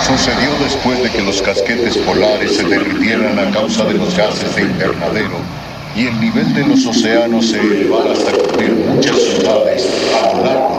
Sucedió después de que los casquetes polares se derritieran a causa de los gases de invernadero y el nivel de los océanos se elevara hasta cubrir